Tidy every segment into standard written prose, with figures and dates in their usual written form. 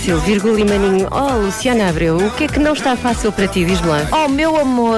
fácil, vírgula e maninho. Oh, Luciana Abreu, o que é que não está fácil para ti, diz-me lá? Oh, meu amor,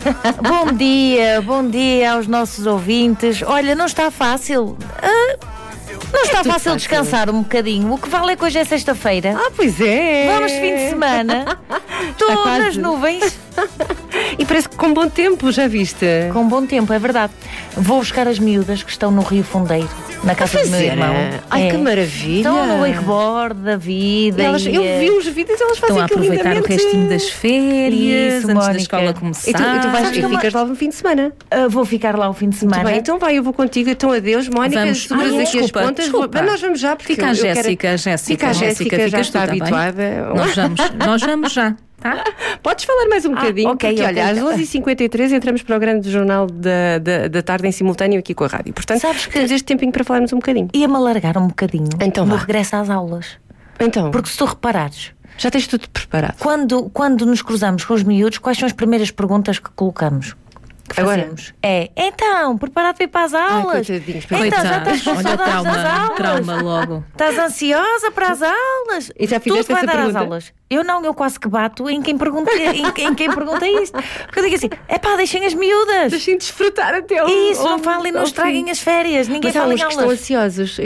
bom dia aos nossos ouvintes. Olha, não está fácil. Não está fácil descansar um bocadinho. O que vale é que hoje é sexta-feira. Ah, pois é. Vamos de fim de semana. Estou nas nuvens. E parece que com bom tempo, já viste? Com bom tempo, é verdade. Vou buscar as miúdas que estão no Rio Fundeiro, na casa do meu irmão. Ai, que maravilha. Estão no wakeboard da vida. Eu vi os vídeos, elas fazem estão a aproveitar o restinho das férias, Isso, antes Mónica. da escola começar. E tu vais, ficas lá no fim de semana. Vou ficar lá o fim de semana. Muito bem, então vai, eu vou contigo. Então adeus, Mónica. Vamos. Aqui as pontas. Desculpa. Nós vamos já, porque Fica a Jéssica, Fica a Jéssica, já ficas está tu também. habituada. Nós vamos já. Tá? Podes falar mais um bocadinho, ok, porque ok. olha, às 11h53 entramos para o grande jornal da tarde em simultâneo aqui com a rádio. Portanto, Sabes que- temos este tempinho para falarmos um bocadinho. Ia-me alargar um bocadinho Então no vá. regresso às aulas. Então, Porque se tu reparares, já tens tudo preparado. quando nos cruzamos com os miúdos, quais são as primeiras perguntas que colocamos? Que Agora? fazemos? Então, preparado para ir para as aulas? coitadinhos, Então, já Coitados, estás com olha o saudades das aulas? trauma logo. Estás ansiosa para as aulas? E já Tu fizeste vai essa dar às pergunta? aulas? Eu não, eu quase que bato em quem pergunta, em quem pergunta isto. Porque eu digo assim, deixem as miúdas. Deixem desfrutar até o Isso, não falem, não estraguem as férias. Ninguém Mas há fala uns em que estão aulas. ansiosos.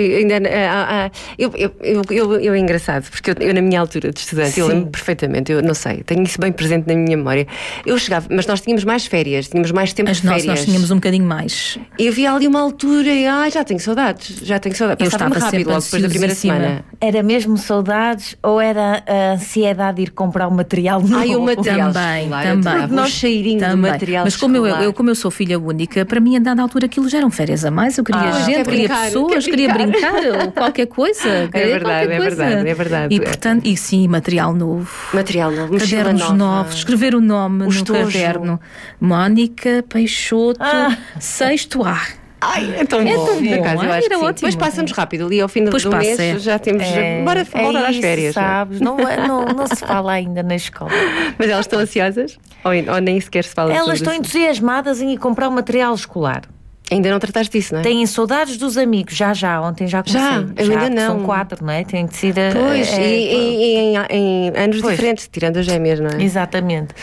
Eu é engraçado, porque eu na minha altura de estudante, eu Sim. lembro perfeitamente, eu não sei, tenho isso bem presente na minha memória. Eu chegava, mas nós tínhamos mais férias, tínhamos mais tempo de férias. Nós tínhamos um bocadinho mais. E havia ali uma altura e já tenho saudades. Eu Passava-me estava rápido sempre logo depois da primeira ansiosíssima. semana. Era mesmo saudades ou era a ansiedade de ir comprar o material novo? Ai, o material Também, escolar, também. dava um cheirinho do Também. material Mas como escolar. como eu sou filha única, para mim, a dada altura, aquilo já eram férias a mais. Eu queria gente, quer queria brincar, pessoas, quer queria brincar. brincar, ou qualquer coisa. verdade, é verdade. E, portanto, e sim, material novo. Material novo, mochila Cadernos nova. novos, escrever o nome O no estojo. caderno. Mónica Peixoto, sexto A. Ai, é tão bom. É tão Por bom. acaso, eu Ai, acho era que sim. ótimo. Depois passa-nos rápido. Ali ao fim do Pois passa, mês é. já temos. Bora voltar às isso, férias. não é? sabes? Não se fala ainda na escola. Mas elas estão ansiosas? Ou nem sequer se fala Elas sobre estão isso? entusiasmadas em ir comprar o material escolar. Ainda não trataste disso, não é? Têm saudades dos amigos, já, ontem já comecei. Eu ainda não. São 4, não é? Tem de ser. Pois, e em anos Pois. diferentes, tirando as gêmeas, não é? Exatamente.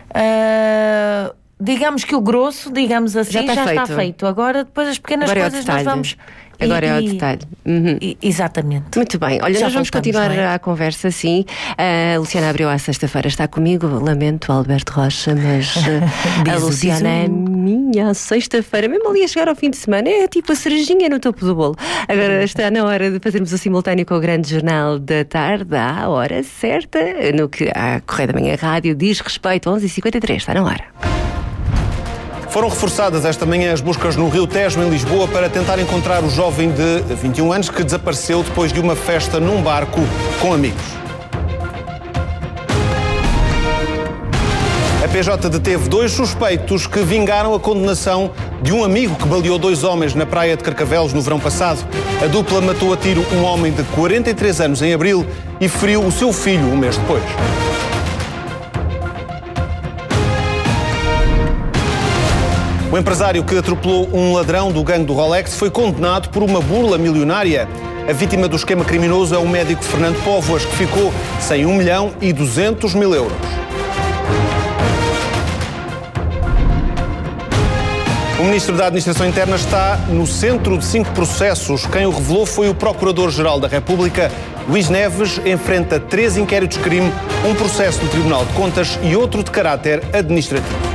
Digamos que o grosso, digamos assim, Já está está feito. feito. Agora, depois as pequenas Agora é o coisas nós detalhe. vamos. Agora é o detalhe. Uhum. Exatamente. Muito bem, olha, Já nós vamos voltamos, continuar não é? a conversa, sim. A Luciana Abreu à sexta-feira está comigo, lamento, Alberto Rocha, mas a Luciana é minha à sexta-feira, mesmo ali a chegar ao fim de semana, é tipo a cerejinha no topo do bolo. Agora está na hora de fazermos o simultâneo com o grande jornal da tarde, à hora certa, no que a Correio da Manhã Rádio diz respeito, 11h53, está na hora. Foram reforçadas esta manhã as buscas no Rio Tejo, em Lisboa, para tentar encontrar o jovem de 21 anos que desapareceu depois de uma festa num barco com amigos. A PJ deteve 2 suspeitos que vingaram a condenação de um amigo que baleou 2 homens na praia de Carcavelos no verão passado. A dupla matou a tiro um homem de 43 anos em abril e feriu o seu filho um mês depois. O empresário que atropelou um ladrão do gangue do Rolex foi condenado por uma burla milionária. A vítima do esquema criminoso é o médico Fernando Póvoas, que ficou sem 1.200.000 euros. O Ministro da Administração Interna está no centro de 5 processos. Quem o revelou foi o Procurador-Geral da República. Luís Neves enfrenta 3 inquéritos de crime, um processo no Tribunal de Contas e outro de caráter administrativo.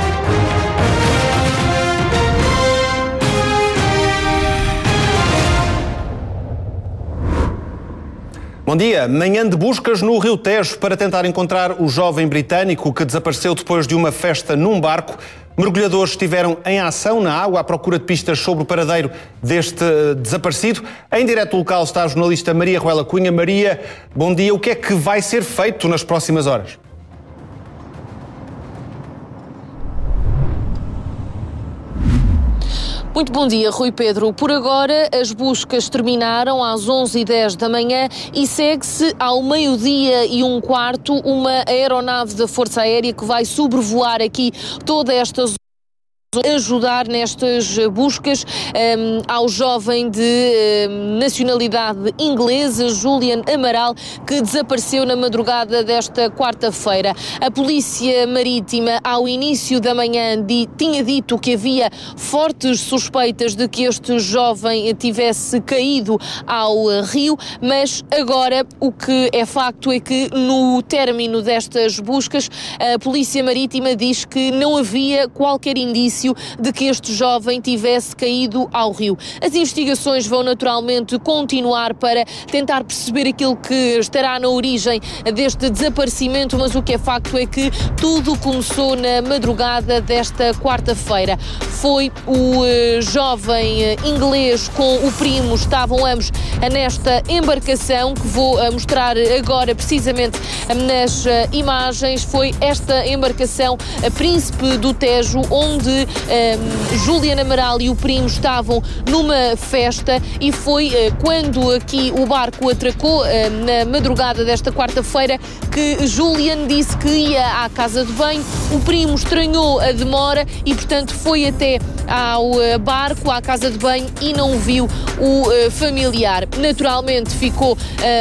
Bom dia. Manhã de buscas no Rio Tejo para tentar encontrar o jovem britânico que desapareceu depois de uma festa num barco. Mergulhadores estiveram em ação na água à procura de pistas sobre o paradeiro deste desaparecido. Em direto local está a jornalista Maria Ruela Cunha. Maria, bom dia. O que é que vai ser feito nas próximas horas? Muito bom dia, Rui Pedro. Por agora, as buscas terminaram às 11h10 da manhã e segue-se ao 12h15 uma aeronave da Força Aérea que vai sobrevoar aqui toda esta zona. ajudar nestas buscas ao jovem de nacionalidade inglesa, Julian Amaral, que desapareceu na madrugada desta quarta-feira. A Polícia Marítima, ao início da manhã, tinha dito que havia fortes suspeitas de que este jovem tivesse caído ao rio, mas agora o que é facto é que no término destas buscas a Polícia Marítima diz que não havia qualquer indício de que este jovem tivesse caído ao rio. As investigações vão naturalmente continuar para tentar perceber aquilo que estará na origem deste desaparecimento, mas o que é facto é que tudo começou na madrugada desta quarta-feira. Foi o jovem inglês com o primo, estavam ambos nesta embarcação que vou mostrar agora precisamente nas imagens. Foi esta embarcação, a Príncipe do Tejo, onde Julian Amaral e o primo estavam numa festa e foi quando aqui o barco atracou na madrugada desta quarta-feira que Julian disse que ia à casa de banho. O primo estranhou a demora e, portanto, foi até ao barco, à casa de banho, e não viu o familiar. Naturalmente ficou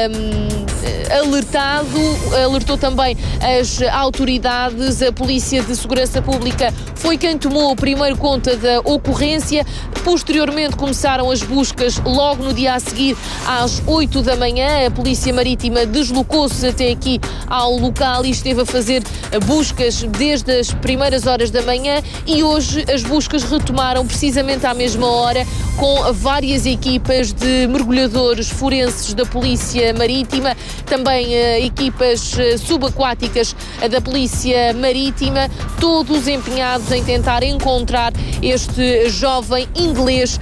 alertou também as autoridades. A Polícia de Segurança Pública foi quem tomou primeiro conta da ocorrência. Posteriormente começaram as buscas logo no dia a seguir, às 8 da manhã. A Polícia Marítima deslocou-se até aqui ao local e esteve a fazer buscas desde as primeiras horas da manhã, e hoje as buscas retomaram precisamente à mesma hora, com várias equipas de mergulhadores forenses da Polícia Marítima, também equipas subaquáticas da Polícia Marítima, todos empenhados em tentar encontrar este jovem inglês,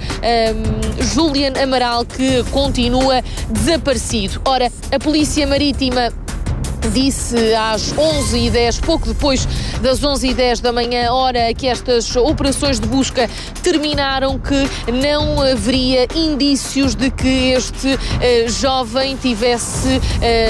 Julian Amaral, que continua desaparecido. Ora, a Polícia Marítima disse às 11h10, pouco depois das 11h10 da manhã, hora que estas operações de busca terminaram, que não haveria indícios de que este jovem tivesse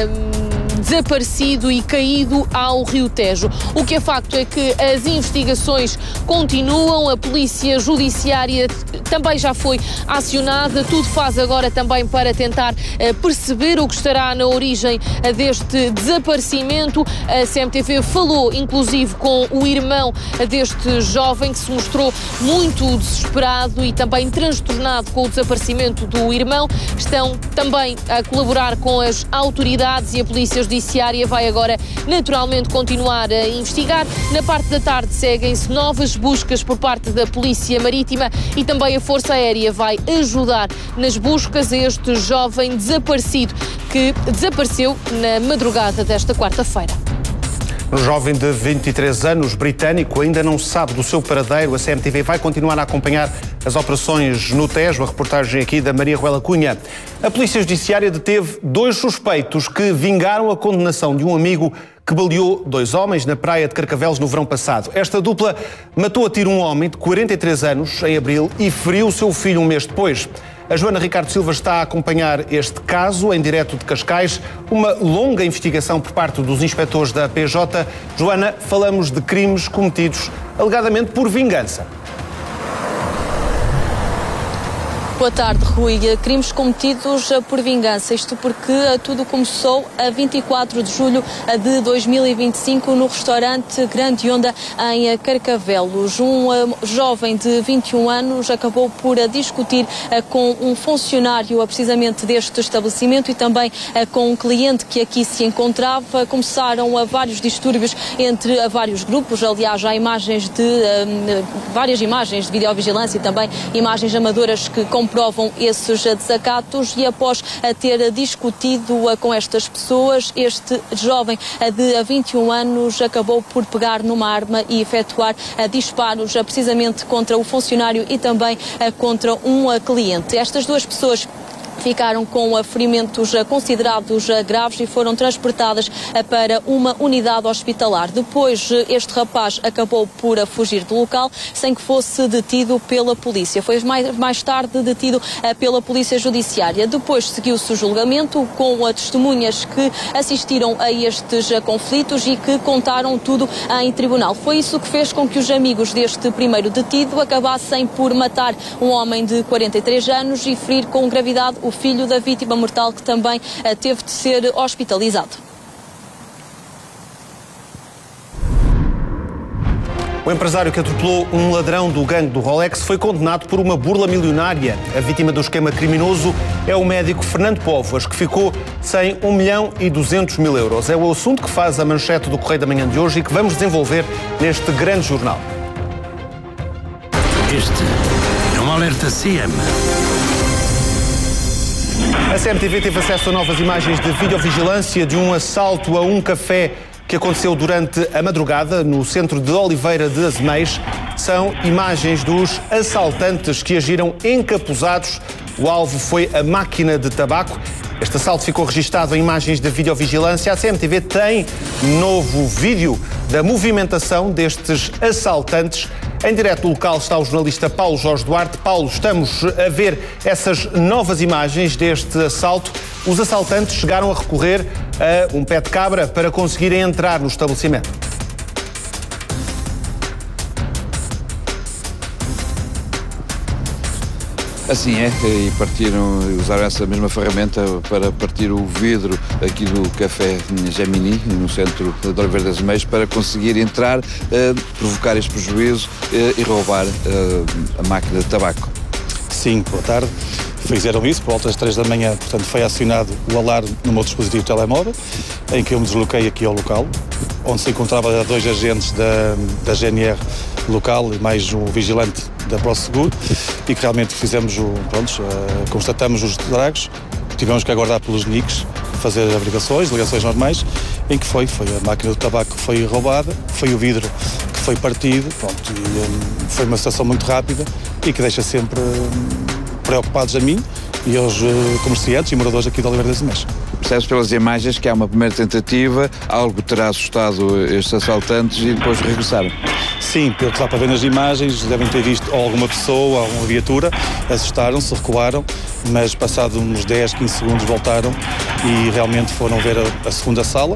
desaparecido e caído ao Rio Tejo. O que é facto é que as investigações continuam, a Polícia Judiciária também já foi acionada, tudo faz agora também para tentar perceber o que estará na origem deste desaparecimento. A CMTV falou inclusive com o irmão deste jovem, que se mostrou muito desesperado e também transtornado com o desaparecimento do irmão. Estão também a colaborar com as autoridades e a Polícia Judiciária vai agora naturalmente continuar a investigar. Na parte da tarde seguem-se novas buscas por parte da Polícia Marítima e também a Força Aérea vai ajudar nas buscas a este jovem desaparecido, que desapareceu na madrugada desta quarta-feira. Um jovem de 23 anos, britânico, ainda não sabe do seu paradeiro. A CMTV vai continuar a acompanhar as operações no Tejo. A reportagem aqui da Maria Ruela Cunha. A Polícia Judiciária deteve 2 suspeitos que vingaram a condenação de um amigo que baleou 2 homens na praia de Carcavelos no verão passado. Esta dupla matou a tiro um homem de 43 anos em abril e feriu o seu filho um mês depois. A Joana Ricardo Silva está a acompanhar este caso em direto de Cascais, uma longa investigação por parte dos inspectores da PJ. Joana, falamos de crimes cometidos alegadamente por vingança. Boa tarde, Rui. Crimes cometidos por vingança, isto porque tudo começou a 24 de julho de 2025 no restaurante Grande Onda, em Carcavelos. Um jovem de 21 anos acabou por discutir com um funcionário precisamente deste estabelecimento e também com um cliente que aqui se encontrava. Começaram vários distúrbios entre vários grupos. Aliás, há imagens várias imagens de videovigilância e também imagens amadoras que comprovam esses desacatos, e após ter discutido com estas pessoas, este jovem de 21 anos acabou por pegar numa arma e efetuar disparos precisamente contra o funcionário e também contra um cliente. Estas 2 pessoas ficaram com ferimentos considerados graves e foram transportadas para uma unidade hospitalar. Depois, este rapaz acabou por fugir do local sem que fosse detido pela polícia. Foi mais tarde detido pela polícia judiciária. Depois seguiu-se o julgamento com testemunhas que assistiram a estes conflitos e que contaram tudo em tribunal. Foi isso que fez com que os amigos deste primeiro detido acabassem por matar um homem de 43 anos e ferir com gravidade o filho da vítima mortal, que também teve de ser hospitalizado. O empresário que atropelou um ladrão do gangue do Rolex foi condenado por uma burla milionária. A vítima do esquema criminoso é o médico Fernando Póvoas, que ficou sem 1.200.000 euros. É o assunto que faz a manchete do Correio da Manhã de hoje e que vamos desenvolver neste grande jornal. Este é um alerta CM. A CMTV teve acesso a novas imagens de videovigilância de um assalto a um café que aconteceu durante a madrugada no centro de Oliveira de Azeméis. São imagens dos assaltantes que agiram encapuzados. O alvo foi a máquina de tabaco. Este assalto ficou registado em imagens de videovigilância. A CMTV tem novo vídeo da movimentação destes assaltantes. Em direto do local está o jornalista Paulo Jorge Duarte. Paulo, estamos a ver essas novas imagens deste assalto. Os assaltantes chegaram a recorrer a um pé de cabra para conseguirem entrar no estabelecimento. Assim é, e usaram essa mesma ferramenta para partir o vidro aqui do Café Gemini, no centro de Oliveira das Azeméis, para conseguir entrar, provocar este prejuízo e roubar a máquina de tabaco. Sim, boa tarde. Fizeram isso por volta das 3 da manhã, portanto foi acionado o alarme no meu dispositivo telemóvel, em que eu me desloquei aqui ao local, onde se encontrava 2 agentes da GNR local e mais um vigilante da Prosegur, e que realmente constatamos os estragos. Tivemos que aguardar pelos NICs, fazer averiguações, ligações normais, em que foi a máquina do tabaco que foi roubada, foi o vidro que foi partido, e foi uma situação muito rápida e que deixa sempre preocupados a mim e aos comerciantes e moradores aqui de Oliveira das Azeméis. Percebes pelas imagens que há uma primeira tentativa, algo terá assustado estes assaltantes e depois regressaram. Sim, pelo que dá para ver nas imagens, devem ter visto alguma pessoa, alguma viatura, assustaram-se, recuaram, mas passado uns 10, 15 segundos voltaram e realmente foram ver a segunda sala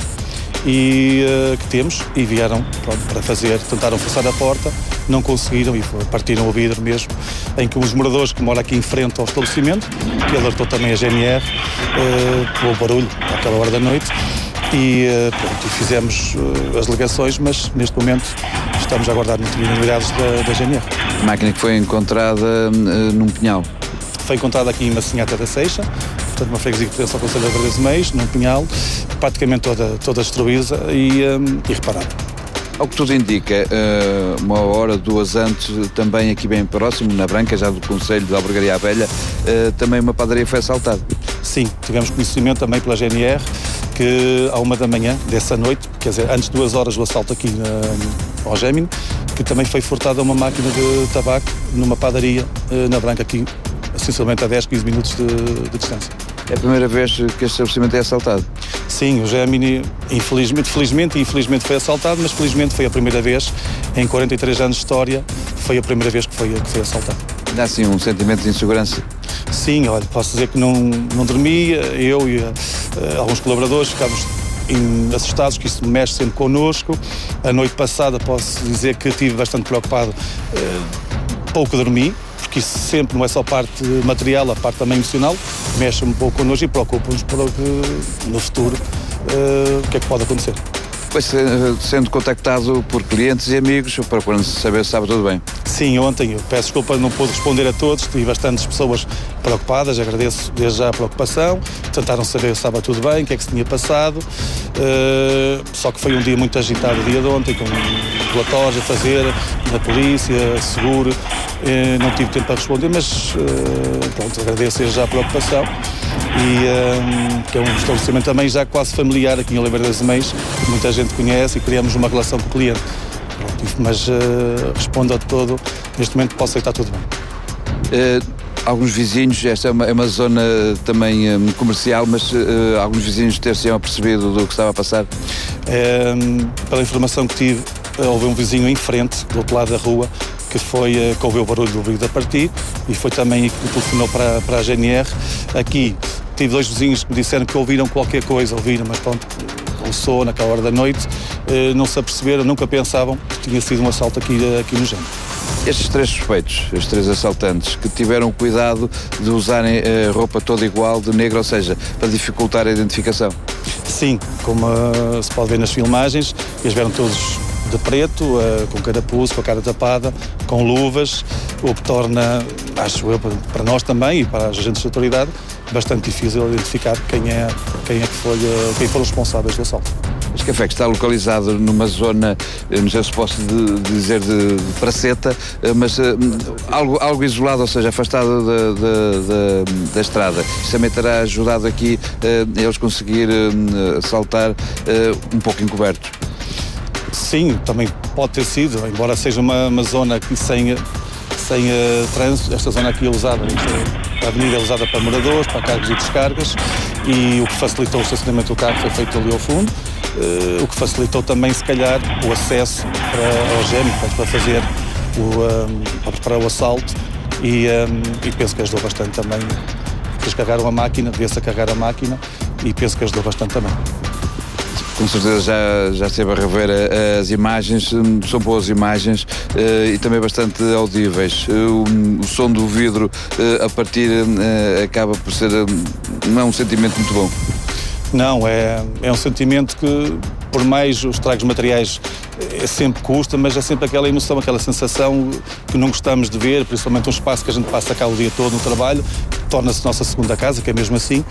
que temos e vieram para tentaram forçar a porta, não conseguiram e partiram o vidro mesmo, em que os moradores que moram aqui em frente ao estabelecimento, que alertou também a GNR pelo barulho àquela hora da noite, e fizemos as ligações, mas neste momento estamos a aguardar novidades da GNR. A máquina que foi encontrada num pinhal? Foi encontrada aqui em Massinhata da Seixa, portanto uma freguesia que pertence ao Conselho de Oliveira das Azeméis, num pinhal, praticamente toda destruída e reparada. Ao que tudo indica, 1 hora, 2 antes, também aqui bem próximo, na Branca, já do Conselho de Albergaria à Velha, também uma padaria foi assaltada. Sim, tivemos conhecimento também pela GNR que à 1 da manhã dessa noite, quer dizer, antes de 2 horas do assalto aqui ao Gemini, que também foi furtada uma máquina de tabaco numa padaria na Branca, aqui, essencialmente a 10, 15 minutos de distância. É a primeira vez que este estabelecimento é assaltado? Sim, o Gemini, infelizmente foi assaltado, mas felizmente foi a primeira vez, em 43 anos de história, foi a primeira vez que foi assaltado. Dá assim um sentimento de insegurança? Sim, olha, posso dizer que não dormia, eu e alguns colaboradores ficámos assustados, que isso mexe sempre connosco. A noite passada posso dizer que estive bastante preocupado, pouco dormi, porque isso sempre não é só parte material, a parte também emocional, mexe um pouco connosco e preocupa-nos para no futuro o que é que pode acontecer. Pois, sendo contactado por clientes e amigos, para quando saber se estava tudo bem? Sim, ontem, eu peço desculpa, não pude responder a todos, tive bastantes pessoas preocupadas, agradeço desde já a preocupação, tentaram saber se estava tudo bem, o que é que se tinha passado, só que foi um dia muito agitado o dia de ontem, com relatórios a fazer, na polícia, seguro, não tive tempo para responder, mas agradeço desde já a preocupação. Que é um estabelecimento também já quase familiar aqui em Oliveira das Azeméis, muita gente conhece e criamos uma relação com o cliente. Mas respondo a todo, neste momento posso dizer que está tudo bem. Alguns vizinhos, esta é uma zona também comercial, mas alguns vizinhos ter-se-ão percebido do que estava a passar? Pela informação que tive, houve um vizinho em frente, do outro lado da rua, que ouviu o barulho do vidro a partir e foi também que telefonou para a GNR. Aqui tive 2 vizinhos que me disseram que ouviram qualquer coisa, mas pronto, começou naquela hora da noite, não se aperceberam, nunca pensavam que tinha sido um assalto aqui no género. Estes 3 suspeitos, estes 3 assaltantes, que tiveram cuidado de usarem a roupa toda igual, de negro, ou seja, para dificultar a identificação? Sim, como se pode ver nas filmagens, eles vieram todos de preto, com capuz, com a cara tapada, com luvas, o que torna, acho eu, para nós também e para os agentes de autoridade, bastante difícil identificar quem foram os responsáveis do assalto. Este café que está localizado numa zona, não sei se posso dizer de praceta, mas algo isolado, ou seja, afastado da estrada. Isso também terá ajudado aqui a eles conseguir assaltar um pouco encobertos. Sim, também pode ter sido, embora seja uma zona aqui sem trânsito, esta zona aqui é usada, a avenida é usada para moradores, para cargas e descargas, e o que facilitou o estacionamento do carro foi feito ali ao fundo, o que facilitou também, se calhar, o acesso ao GEM, para fazer para preparar o assalto, e penso que ajudou bastante também. Eles carregaram a máquina, devia-se a carregar a máquina, e penso que ajudou bastante também. Com certeza já esteve a rever as imagens, são boas imagens e também bastante audíveis. O som do vidro a partir acaba por ser, não é um sentimento muito bom. Não, é um sentimento que, por mais os estragos materiais, sempre custa, mas é sempre aquela emoção, aquela sensação que não gostamos de ver, principalmente um espaço que a gente passa cá o dia todo no trabalho, torna-se nossa segunda casa, que é mesmo assim.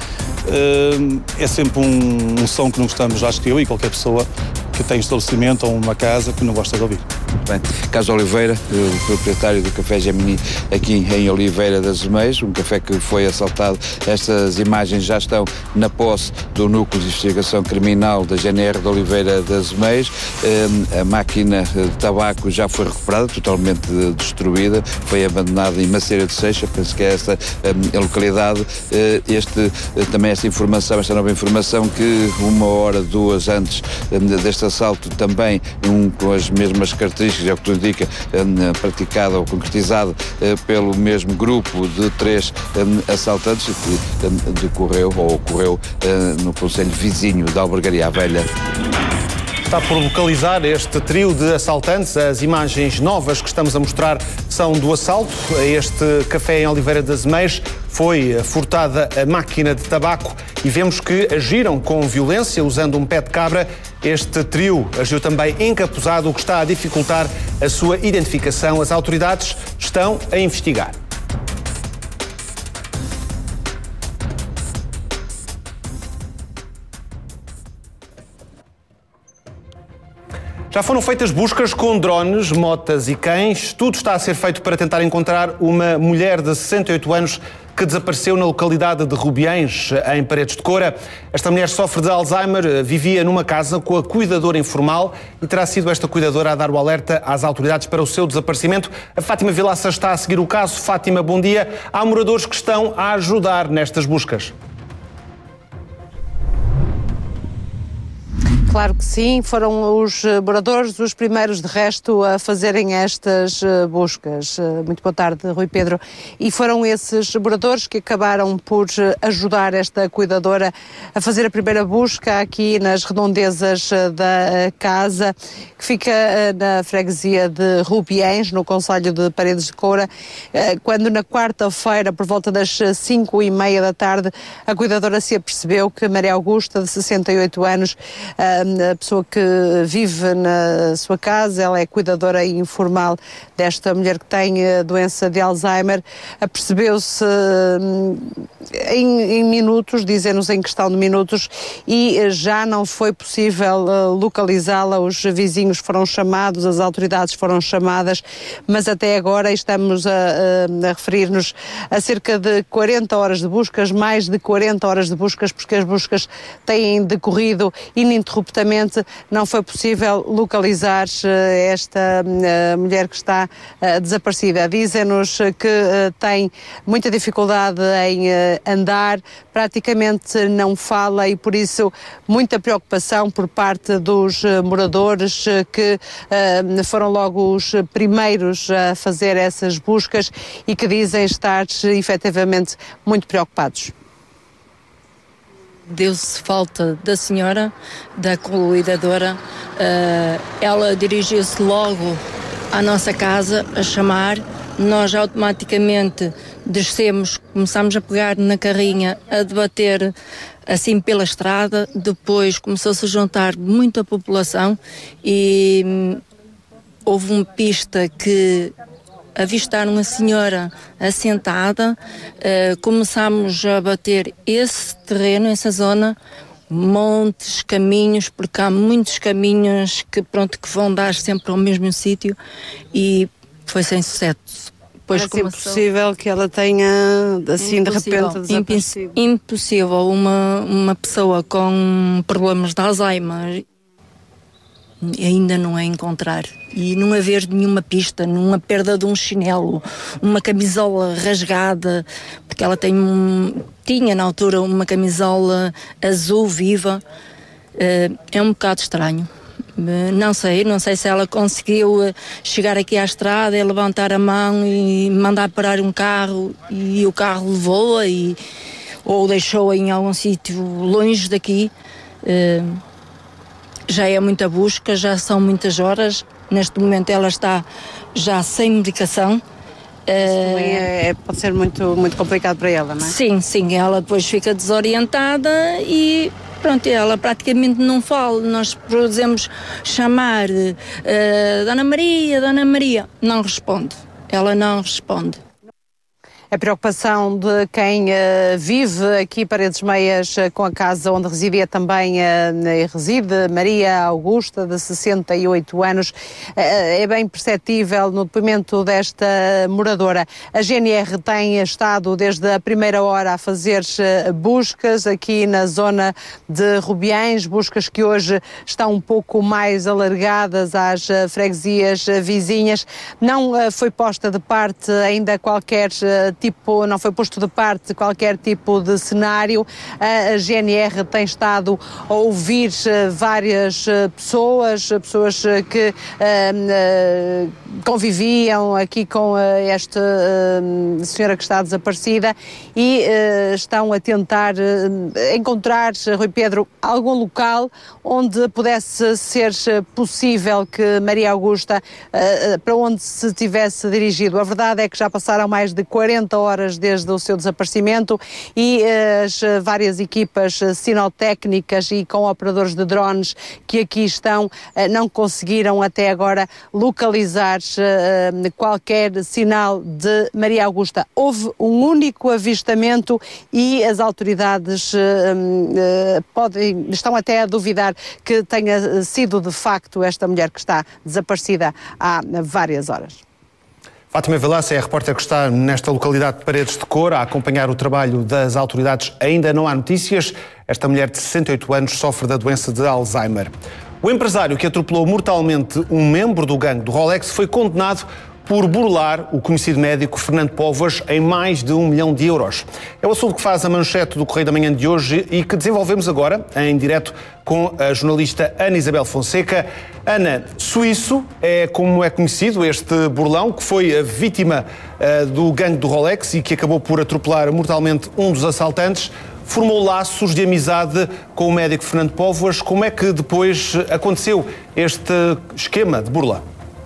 É sempre um som que não gostamos, acho que eu e qualquer pessoa que tem estabelecimento ou uma casa que não gosta de ouvir. Bem, Carlos Oliveira, o proprietário do Café Gemini aqui em Oliveira das Meias, um café que foi assaltado. Estas imagens já estão na posse do Núcleo de Investigação Criminal da GNR de Oliveira das Meias. A máquina de tabaco já foi recuperada, totalmente destruída, foi abandonada em Maceira de Seixa, penso que é esta a localidade. Também esta nova informação que 1 hora, 2 antes deste assalto, também com as mesmas características, é o que tudo indica, praticada ou concretizada pelo mesmo grupo de 3 assaltantes, que ocorreu no concelho vizinho da Albergaria à Velha. Está por localizar este trio de assaltantes. As imagens novas que estamos a mostrar são do assalto a este café em Oliveira das Meias. Foi furtada a máquina de tabaco e vemos que agiram com violência usando um pé de cabra. Este trio agiu também encapuzado, o que está a dificultar a sua identificação. As autoridades estão a investigar. Já foram feitas buscas com drones, motas e cães. Tudo está a ser feito para tentar encontrar uma mulher de 68 anos que desapareceu na localidade de Rubiães, em Paredes de Coura. Esta mulher sofre de Alzheimer, vivia numa casa com a cuidadora informal e terá sido esta cuidadora a dar o alerta às autoridades para o seu desaparecimento. A Fátima Vilaça está a seguir o caso. Fátima, bom dia. Há moradores que estão a ajudar nestas buscas. Claro que sim, foram os moradores os primeiros de resto a fazerem estas buscas. Muito boa tarde, Rui Pedro. E foram esses moradores que acabaram por ajudar esta cuidadora a fazer a primeira busca aqui nas redondezas da casa, que fica na freguesia de Rubiães, no concelho de Paredes de Coura, quando na quarta-feira, por volta das 5:30 da tarde, a cuidadora se apercebeu que Maria Augusta, de 68 anos, a pessoa que vive na sua casa, ela é cuidadora informal desta mulher que tem a doença de Alzheimer, apercebeu-se em minutos, dizem-nos em questão de minutos, e já não foi possível localizá-la. Os vizinhos foram chamados, as autoridades foram chamadas, mas até agora estamos a referir-nos a cerca de 40 horas de buscas, mais de 40 horas de buscas, porque as buscas têm decorrido ininterruptamente abruptamente não foi possível localizar esta mulher que está desaparecida. Dizem-nos que tem muita dificuldade em andar, praticamente não fala e por isso muita preocupação por parte dos moradores que foram logo os primeiros a fazer essas buscas e que dizem estar efetivamente muito preocupados. Deu-se falta da senhora, da cuidadora. Ela dirigiu-se logo à nossa casa a chamar. Nós automaticamente descemos, começámos a pegar na carrinha, a debater assim pela estrada. Depois começou-se a juntar muita população e houve uma pista que avistaram a senhora assentada. Começámos a bater esse terreno, essa zona, montes, caminhos, porque há muitos caminhos que vão dar sempre ao mesmo sítio e foi sem sucesso. Depois impossível que ela tenha assim de repente desaparecido. Impossível. Uma pessoa com problemas de Alzheimer ainda não é encontrar e não haver nenhuma pista, nenhuma perda de um chinelo, uma camisola rasgada, porque ela tinha na altura uma camisola azul viva. É um bocado estranho. Não sei se ela conseguiu chegar aqui à estrada e levantar a mão e mandar parar um carro e o carro levou-a ou deixou-a em algum sítio longe daqui. Já é muita busca, já são muitas horas. Neste momento ela está já sem medicação. Também pode ser muito, muito complicado para ela, não é? Sim, ela depois fica desorientada e pronto, ela praticamente não fala. Nós podemos chamar Dona Maria, não responde. Ela não responde. A preocupação de quem vive aqui Paredes Meias com a casa onde residia também reside Maria Augusta, de 68 anos, é bem perceptível no depoimento desta moradora. A GNR tem estado desde a primeira hora a fazer buscas aqui na zona de Rubiães, buscas que hoje estão um pouco mais alargadas às freguesias vizinhas. Não foi posta de parte ainda qualquer não foi posto de parte qualquer tipo de cenário. A GNR tem estado a ouvir várias pessoas que conviviam aqui com esta senhora que está desaparecida e estão a tentar encontrar, Rui Pedro, algum local onde pudesse ser possível que Maria Augusta, para onde se tivesse dirigido. A verdade é que já passaram mais de 40 horas desde o seu desaparecimento e as várias equipas sinotécnicas e com operadores de drones que aqui estão não conseguiram até agora localizar qualquer sinal de Maria Augusta. Houve um único avistamento e as autoridades estão até a duvidar que tenha sido de facto esta mulher que está desaparecida há várias horas. Fátima Vilaça é a repórter que está nesta localidade de Paredes de Cor a acompanhar o trabalho das autoridades. Ainda não há notícias. Esta mulher de 68 anos sofre da doença de Alzheimer. O empresário que atropelou mortalmente um membro do gangue do Rolex foi condenado por burlar o conhecido médico Fernando Póvoas em mais de €1 milhão. É o assunto que faz a manchete do Correio da Manhã de hoje e que desenvolvemos agora em direto com a jornalista Ana Isabel Fonseca. Ana, suíço é como é conhecido este burlão que foi a vítima do gangue do Rolex e que acabou por atropelar mortalmente um dos assaltantes. Formou laços de amizade com o médico Fernando Póvoas. Como é que depois aconteceu este esquema de burla?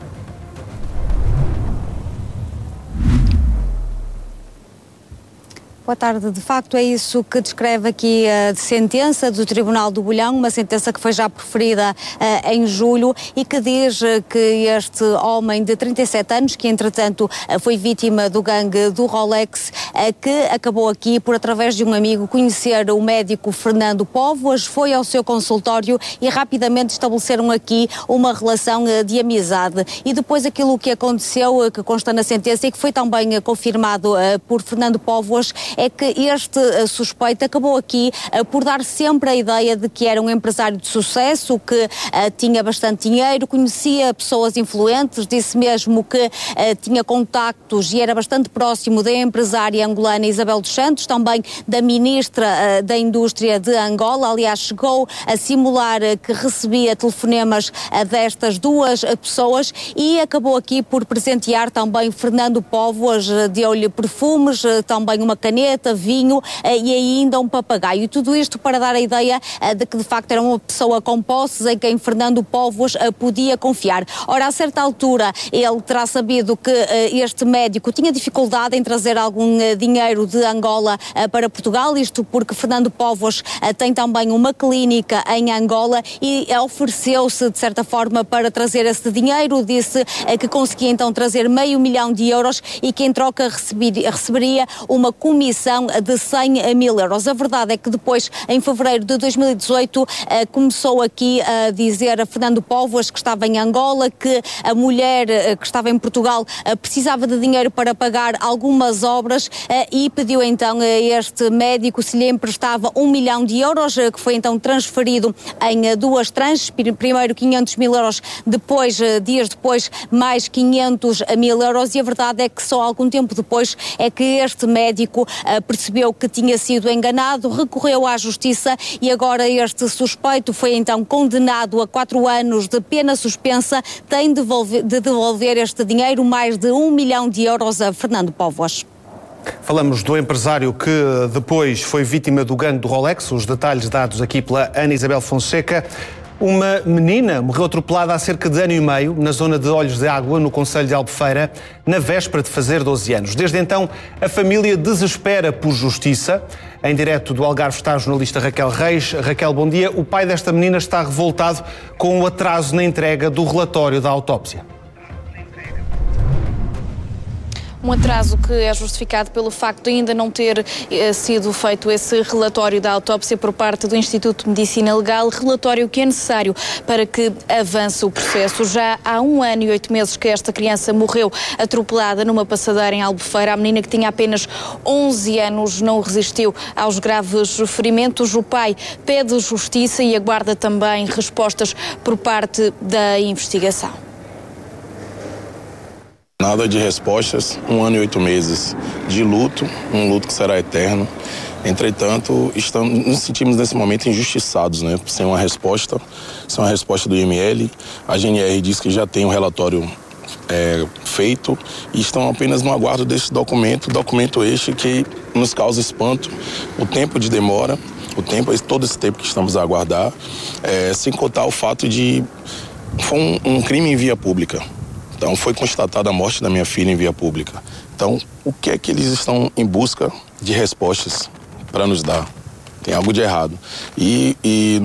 Boa tarde. De facto, é isso que descreve aqui a sentença do Tribunal do Bolhão, uma sentença que foi já proferida em julho e que diz que este homem de 37 anos, que entretanto foi vítima do gangue do Rolex, que acabou aqui por, através de um amigo, conhecer o médico Fernando Póvoas, foi ao seu consultório e rapidamente estabeleceram aqui uma relação de amizade. E depois aquilo que aconteceu, que consta na sentença e que foi também confirmado por Fernando Póvoas, é que este suspeito acabou aqui por dar sempre a ideia de que era um empresário de sucesso, que tinha bastante dinheiro, conhecia pessoas influentes, disse mesmo que tinha contactos e era bastante próximo da empresária angolana Isabel dos Santos, também da ministra da Indústria de Angola. Aliás, chegou a simular que recebia telefonemas destas duas pessoas e acabou aqui por presentear também Fernando Póvoas, deu-lhe perfumes, também uma caneta, vinho e ainda um papagaio. E tudo isto para dar a ideia de que de facto era uma pessoa com posses em quem Fernando Póvoas podia confiar. Ora, a certa altura ele terá sabido que este médico tinha dificuldade em trazer algum dinheiro de Angola para Portugal, isto porque Fernando Póvoas tem também uma clínica em Angola e ofereceu-se de certa forma para trazer esse dinheiro, disse que conseguia então trazer €500 mil e que em troca receberia uma comissão de €100 mil. A verdade é que depois, em fevereiro de 2018, começou aqui a dizer a Fernando Póvoas que estava em Angola, que a mulher que estava em Portugal precisava de dinheiro para pagar algumas obras e pediu então a este médico se lhe emprestava €1 milhão, que foi então transferido em duas tranches, primeiro €500 mil, depois, dias depois, mais €500 mil, e a verdade é que só algum tempo depois é que este médico percebeu que tinha sido enganado, recorreu à justiça e agora este suspeito foi então condenado a 4 anos de pena suspensa, tem de devolver este dinheiro, mais de €1 milhão a Fernando Póvoas. Falamos do empresário que depois foi vítima do gangue do Rolex, os detalhes dados aqui pela Ana Isabel Fonseca. Uma menina morreu atropelada há cerca de ano e meio na zona de Olhos de Água, no concelho de Albufeira, na véspera de fazer 12 anos. Desde então, a família desespera por justiça. Em direto do Algarve está a jornalista Raquel Reis. Raquel, bom dia. O pai desta menina está revoltado com o atraso na entrega do relatório da autópsia. Um atraso que é justificado pelo facto de ainda não ter sido feito esse relatório da autópsia por parte do Instituto de Medicina Legal, relatório que é necessário para que avance o processo. Já há 1 ano e 8 meses que esta criança morreu atropelada numa passadeira em Albufeira. A menina, que tinha apenas 11 anos, não resistiu aos graves ferimentos. O pai pede justiça e aguarda também respostas por parte da investigação. Nada de respostas, 1 ano e 8 meses de luto, um luto que será eterno. Entretanto, nos sentimos nesse momento injustiçados, né? Sem uma resposta do IML. A GNR diz que já tem um relatório feito e estão apenas no aguardo desse documento este que nos causa espanto, o tempo de demora, todo esse tempo que estamos a aguardar, sem contar o fato de foi um crime em via pública. Então, foi constatada a morte da minha filha em via pública. Então, o que é que eles estão em busca de respostas para nos dar? Tem algo de errado. E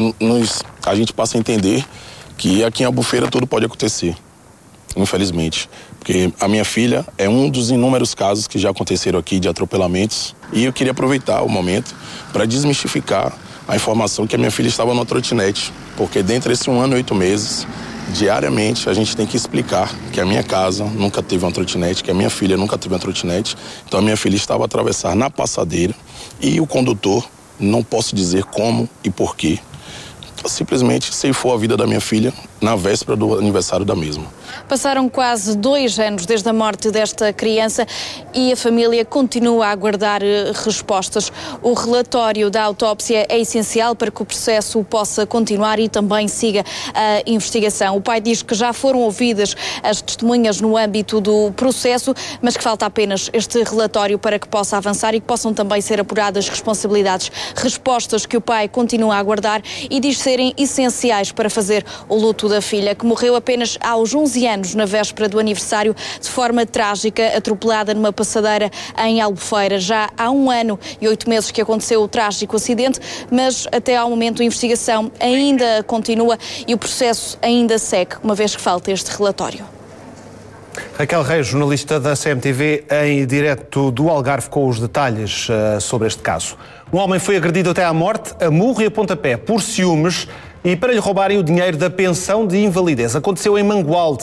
a gente passa a entender que aqui em Albufeira tudo pode acontecer, infelizmente. Porque a minha filha é um dos inúmeros casos que já aconteceram aqui de atropelamentos. E eu queria aproveitar o momento para desmistificar a informação que a minha filha estava no trotinete. Porque dentro desse 1 ano e 8 meses... diariamente a gente tem que explicar que a minha casa nunca teve uma trotinete, que a minha filha nunca teve uma trotinete. Então a minha filha estava a atravessar na passadeira e o condutor, não posso dizer como e porquê, simplesmente ceifou a vida da minha filha na véspera do aniversário da mesma. Passaram quase 2 anos desde a morte desta criança e a família continua a aguardar respostas. O relatório da autópsia é essencial para que o processo possa continuar e também siga a investigação. O pai diz que já foram ouvidas as testemunhas no âmbito do processo, mas que falta apenas este relatório para que possa avançar e que possam também ser apuradas responsabilidades. Respostas que o pai continua a aguardar e diz serem essenciais para fazer o luto da filha, que morreu apenas aos 11 anos na véspera do aniversário, de forma trágica, atropelada numa passadeira em Albufeira. Já há 1 ano e 8 meses que aconteceu o trágico acidente, mas até ao momento a investigação ainda continua e o processo ainda segue, uma vez que falta este relatório. Raquel Reis, jornalista da CMTV, em direto do Algarve, com os detalhes sobre este caso. Um homem foi agredido até à morte, a murro e a pontapé, por ciúmes e para lhe roubarem o dinheiro da pensão de invalidez. Aconteceu em Mangualde.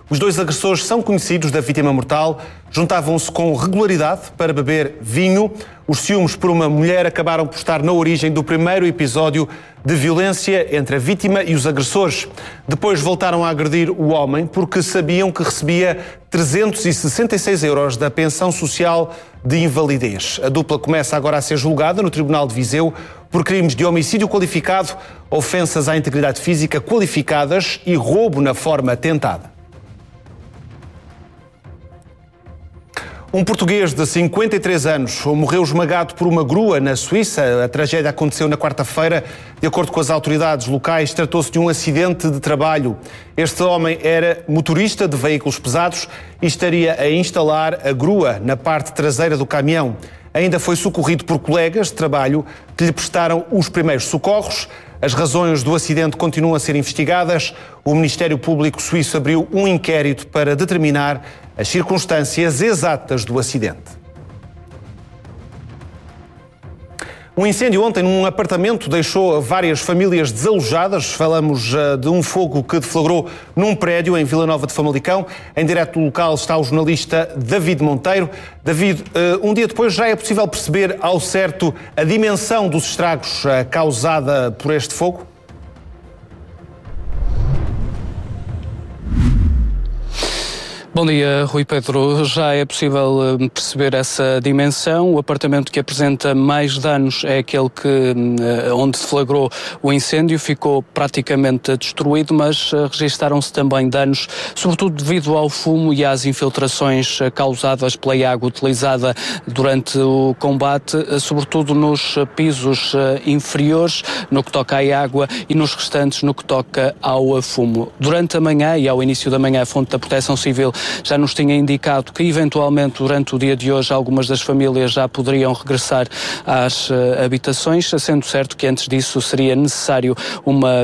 Os 2 agressores são conhecidos da vítima mortal, juntavam-se com regularidade para beber vinho. Os ciúmes por uma mulher acabaram por estar na origem do primeiro episódio de violência entre a vítima e os agressores. Depois voltaram a agredir o homem porque sabiam que recebia 366 € da pensão social de invalidez. A dupla começa agora a ser julgada no Tribunal de Viseu por crimes de homicídio qualificado, ofensas à integridade física qualificadas e roubo na forma tentada. Um português de 53 anos morreu esmagado por uma grua na Suíça. A tragédia aconteceu na quarta-feira. De acordo com as autoridades locais, tratou-se de um acidente de trabalho. Este homem era motorista de veículos pesados e estaria a instalar a grua na parte traseira do caminhão. Ainda foi socorrido por colegas de trabalho que lhe prestaram os primeiros socorros. As razões do acidente continuam a ser investigadas. O Ministério Público Suíço abriu um inquérito para determinar as circunstâncias exatas do acidente. Um incêndio ontem num apartamento deixou várias famílias desalojadas. Falamos de um fogo que deflagrou num prédio em Vila Nova de Famalicão. Em direto do local está o jornalista David Monteiro. David, um dia depois já é possível perceber ao certo a dimensão dos estragos causada por este fogo? Bom dia, Rui Pedro. Já é possível perceber essa dimensão. O apartamento que apresenta mais danos é aquele onde deflagrou o incêndio. Ficou praticamente destruído, mas registaram-se também danos, sobretudo devido ao fumo e às infiltrações causadas pela água utilizada durante o combate, sobretudo nos pisos inferiores, no que toca à água, e nos restantes no que toca ao fumo. Durante a manhã e ao início da manhã, a fonte da Proteção Civil já nos tinha indicado que, eventualmente, durante o dia de hoje, algumas das famílias já poderiam regressar às habitações, sendo certo que antes disso seria necessário uma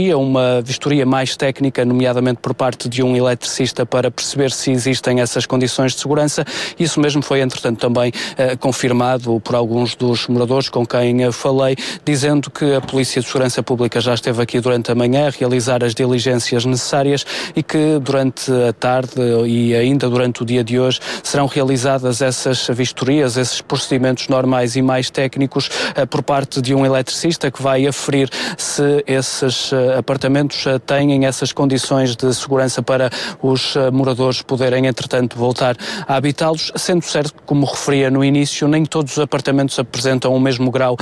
vistoria mais técnica, nomeadamente por parte de um eletricista, para perceber se existem essas condições de segurança. Isso mesmo foi, entretanto, também confirmado por alguns dos moradores com quem falei, dizendo que a Polícia de Segurança Pública já esteve aqui durante a manhã a realizar as diligências necessárias e que durante a tarde e ainda durante o dia de hoje serão realizadas essas vistorias, esses procedimentos normais e mais técnicos por parte de um eletricista que vai aferir se esses apartamentos têm essas condições de segurança para os moradores poderem, entretanto, voltar a habitá-los, sendo certo que, como referia no início, nem todos os apartamentos apresentam o mesmo grau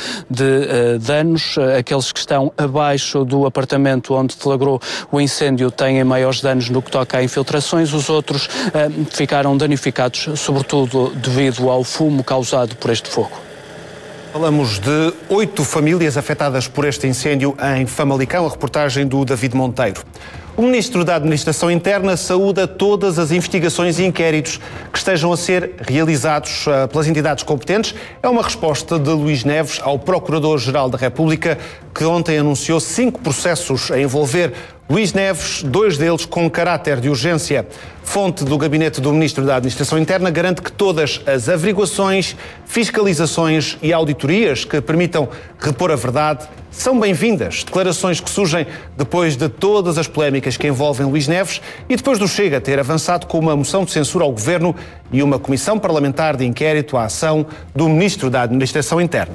de danos. Aqueles que estão abaixo do apartamento onde deflagrou o incêndio têm maiores danos no que toca a infiltrações, os outros ficaram danificados, sobretudo devido ao fumo causado por este fogo. Falamos de 8 famílias afetadas por este incêndio em Famalicão, a reportagem do David Monteiro. O Ministro da Administração Interna saúda todas as investigações e inquéritos que estejam a ser realizados pelas entidades competentes. É uma resposta de Luís Neves ao Procurador-Geral da República, que ontem anunciou 5 processos a envolver Luís Neves, 2 deles com caráter de urgência. Fonte do gabinete do Ministro da Administração Interna garante que todas as averiguações, fiscalizações e auditorias que permitam repor a verdade são bem-vindas. Declarações que surgem depois de todas as polémicas que envolvem Luís Neves e depois do Chega ter avançado com uma moção de censura ao Governo e uma comissão parlamentar de inquérito à ação do Ministro da Administração Interna.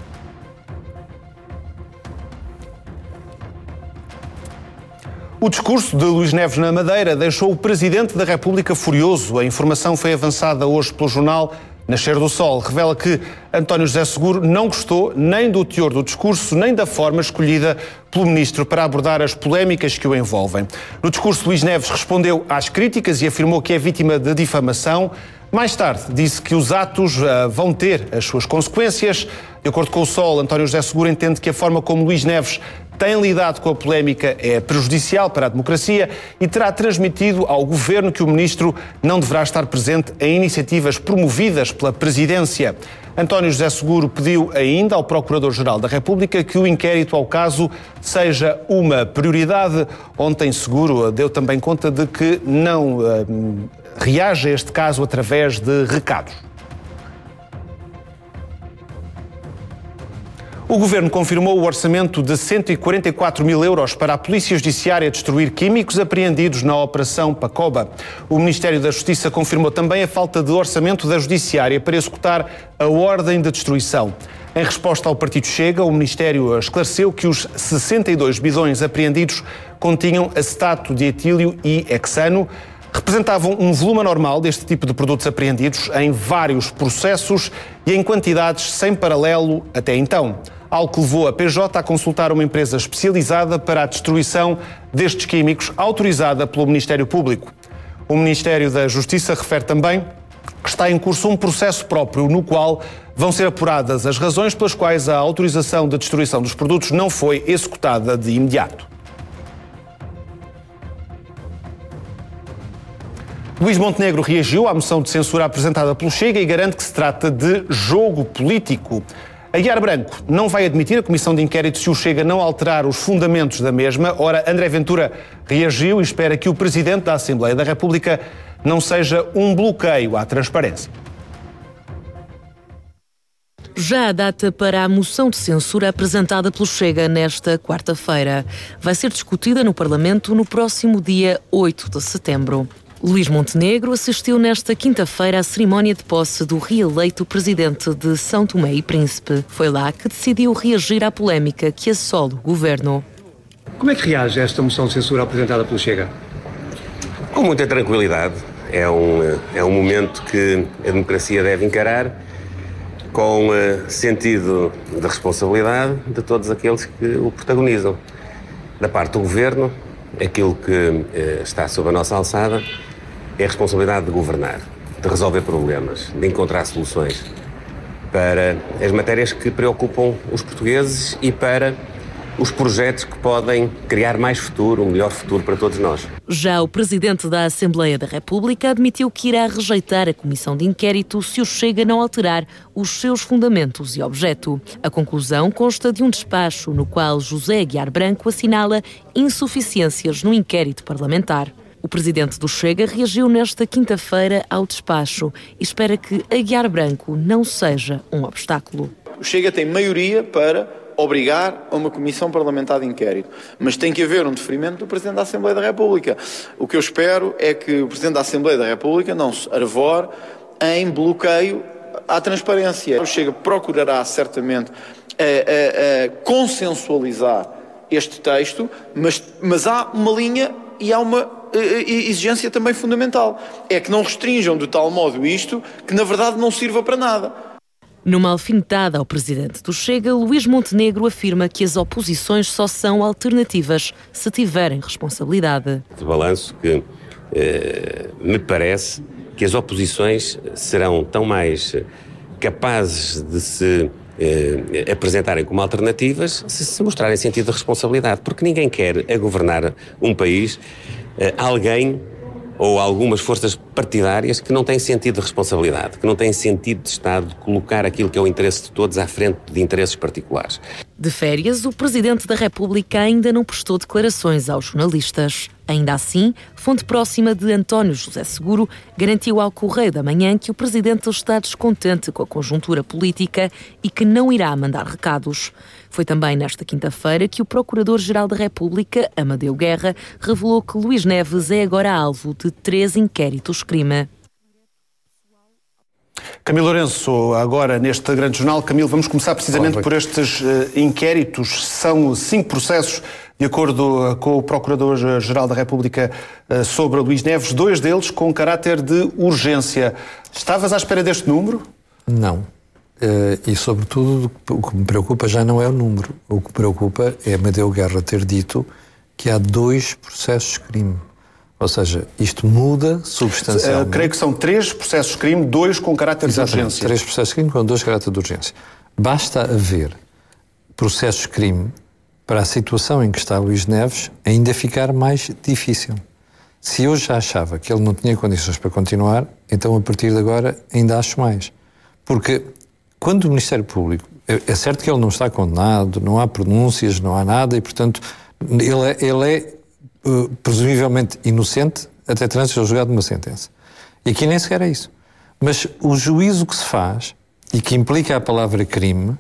O discurso de Luís Neves na Madeira deixou o Presidente da República furioso. A informação foi avançada hoje pelo jornal Nascer do Sol. Revela que António José Seguro não gostou nem do teor do discurso, nem da forma escolhida pelo Ministro para abordar as polémicas que o envolvem. No discurso, Luís Neves respondeu às críticas e afirmou que é vítima de difamação. Mais tarde, disse que os atos vão ter as suas consequências. De acordo com o Sol, António José Seguro entende que a forma como Luís Neves tem lidado com a polémica é prejudicial para a democracia e terá transmitido ao Governo que o Ministro não deverá estar presente em iniciativas promovidas pela Presidência. António José Seguro pediu ainda ao Procurador-Geral da República que o inquérito ao caso seja uma prioridade. Ontem, Seguro deu também conta de que não reage a este caso através de recados. O Governo confirmou o orçamento de 144 mil euros para a Polícia Judiciária destruir químicos apreendidos na Operação Pacoba. O Ministério da Justiça confirmou também a falta de orçamento da Judiciária para executar a ordem de destruição. Em resposta ao Partido Chega, o Ministério esclareceu que os 62 bidões apreendidos continham acetato de etílio e hexano, representavam um volume anormal deste tipo de produtos apreendidos em vários processos e em quantidades sem paralelo até então. Algo que levou a PJ a consultar uma empresa especializada para a destruição destes químicos, autorizada pelo Ministério Público. O Ministério da Justiça refere também que está em curso um processo próprio no qual vão ser apuradas as razões pelas quais a autorização de destruição dos produtos não foi executada de imediato. Luís Montenegro reagiu à moção de censura apresentada pelo Chega e garante que se trata de jogo político. Aguiar Branco não vai admitir a comissão de inquérito se o Chega não alterar os fundamentos da mesma. Ora, André Ventura reagiu e espera que o Presidente da Assembleia da República não seja um bloqueio à transparência. Já a data para a moção de censura apresentada pelo Chega nesta quarta-feira vai ser discutida no Parlamento no próximo dia 8 de setembro. Luís Montenegro assistiu nesta quinta-feira à cerimónia de posse do reeleito presidente de São Tomé e Príncipe. Foi lá que decidiu reagir à polémica que assola o governo. Como é que reage a esta moção de censura apresentada pelo Chega? Com muita tranquilidade. É um momento que a democracia deve encarar com sentido de responsabilidade de todos aqueles que o protagonizam. Da parte do governo, aquilo que está sob a nossa alçada é a responsabilidade de governar, de resolver problemas, de encontrar soluções para as matérias que preocupam os portugueses e para os projetos que podem criar mais futuro, um melhor futuro para todos nós. Já o Presidente da Assembleia da República admitiu que irá rejeitar a comissão de inquérito se o Chega não alterar os seus fundamentos e objeto. A conclusão consta de um despacho no qual José Aguiar Branco assinala insuficiências no inquérito parlamentar. O Presidente do Chega reagiu nesta quinta-feira ao despacho e espera que Aguiar Branco não seja um obstáculo. O Chega tem maioria para obrigar a uma comissão parlamentar de inquérito, mas tem que haver um deferimento do Presidente da Assembleia da República. O que eu espero é que o Presidente da Assembleia da República não se arvore em bloqueio à transparência. O Chega procurará certamente consensualizar este texto, mas há uma linha e há uma exigência também fundamental. É que não restringam de tal modo isto que na verdade não sirva para nada. Numa alfinetada ao Presidente do Chega, Luís Montenegro afirma que as oposições só são alternativas se tiverem responsabilidade. De balanço que me parece que as oposições serão tão mais capazes de se apresentarem como alternativas se mostrarem sentido de responsabilidade, porque ninguém quer a governar um país alguém ou algumas forças partidárias que não têm sentido de responsabilidade, que não têm sentido de Estado de colocar aquilo que é o interesse de todos à frente de interesses particulares. De férias, o Presidente da República ainda não prestou declarações aos jornalistas. Ainda assim, fonte próxima de António José Seguro garantiu ao Correio da Manhã que o Presidente está descontente com a conjuntura política e que não irá mandar recados. Foi também nesta quinta-feira que o Procurador-Geral da República, Amadeu Guerra, revelou que Luís Neves é agora alvo de 3 inquéritos-crime. Camilo Lourenço, agora neste grande jornal. Camilo, vamos começar precisamente por estes inquéritos. São 5 processos, de acordo com o Procurador-Geral da República, sobre Luís Neves, 2 deles com caráter de urgência. Estavas à espera deste número? Não. E, sobretudo, o que me preocupa já não é o número. O que me preocupa é Amadeu Guerra ter dito que há 2 processos de crime. Ou seja, isto muda substancialmente. Creio que são 3 processos de crime, 2 com caráter de urgência. 3 processos de crime com 2 caráter de urgência. Basta haver processos de crime para a situação em que está Luís Neves ainda ficar mais difícil. Se eu já achava que ele não tinha condições para continuar, então a partir de agora ainda acho mais. Porque quando o Ministério Público... É certo que ele não está condenado, não há pronúncias, não há nada e, portanto, ele é presumivelmente inocente até trânsito julgado de uma sentença. E aqui nem sequer é isso. Mas o juízo que se faz, e que implica a palavra crime,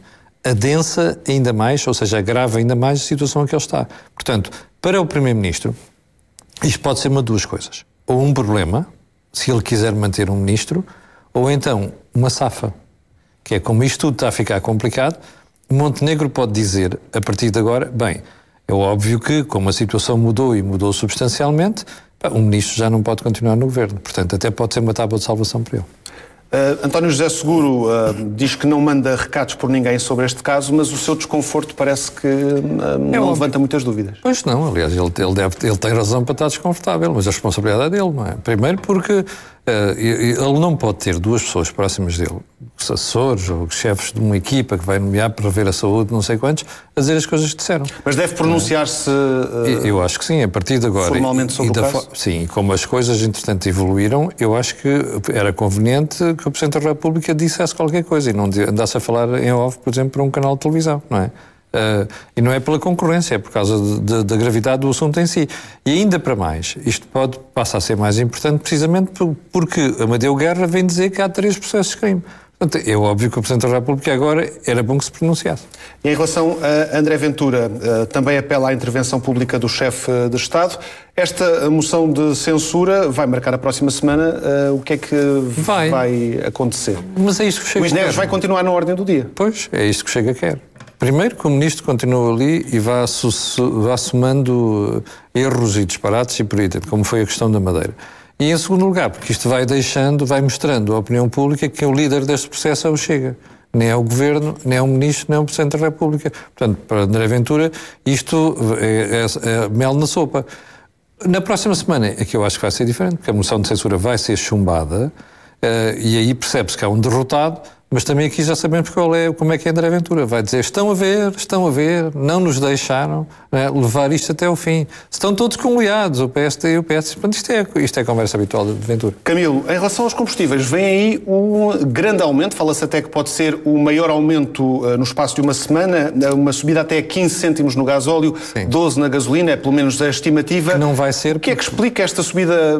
adensa ainda mais, ou seja, agrava ainda mais a situação em que ele está. Portanto, para o Primeiro-Ministro, isto pode ser uma de duas coisas. Ou um problema, se ele quiser manter um ministro, ou então uma safa, que é como isto tudo está a ficar complicado, Montenegro pode dizer, a partir de agora, bem, é óbvio que, como a situação mudou e mudou substancialmente, o ministro já não pode continuar no governo. Portanto, até pode ser uma tábua de salvação para ele. António José Seguro diz que não manda recados por ninguém sobre este caso, mas o seu desconforto parece que não levanta muitas dúvidas. Pois não, aliás, ele tem razão para estar desconfortável, mas a responsabilidade é dele, não é? Primeiro porque ele não pode ter duas pessoas próximas dele, assessores ou chefes de uma equipa que vai nomear para ver a saúde, não sei quantos, a dizer as coisas que disseram. Mas deve pronunciar-se eu acho que sim, a partir de agora. Formalmente sobre o caso? Sim, e como as coisas, entretanto, evoluíram, eu acho que era conveniente que o Presidente da República dissesse qualquer coisa e não andasse a falar em off, por exemplo, para um canal de televisão, não é? E não é pela concorrência, é por causa da gravidade do assunto em si. E ainda para mais, isto passa a ser mais importante precisamente porque Amadeu Guerra vem dizer que há 3 processos de crime. Portanto, é óbvio que o Presidente da República agora era bom que se pronunciasse. E em relação a André Ventura, também apela à intervenção pública do chefe de Estado. Esta moção de censura vai marcar a próxima semana. O que é que vai acontecer? Mas é isto que chega. Luís Neves vai continuar na ordem do dia? Pois, é isto que chega a quer. Primeiro, que o ministro continua ali e vá somando erros e disparates e por aí dentro, como foi a questão da Madeira. E em segundo lugar, porque isto vai mostrando à opinião pública que o líder deste processo é o Chega. Nem é o Governo, nem é o Ministro, nem é o Presidente da República. Portanto, para André Ventura, isto é mel na sopa. Na próxima semana é que eu acho que vai ser diferente, porque a moção de censura vai ser chumbada e aí percebe-se que há um derrotado. Mas também aqui já sabemos como é que é André Ventura. Vai dizer, estão a ver, não nos deixaram levar isto até ao fim. Estão todos conluiados, o PSD e o PS. Isto é a conversa habitual de Ventura. Camilo, em relação aos combustíveis, vem aí um grande aumento, fala-se até que pode ser o maior aumento no espaço de uma semana, uma subida até 15 cêntimos no gasóleo, 12 na gasolina, é pelo menos a estimativa. Que não vai ser... O que é que explica esta subida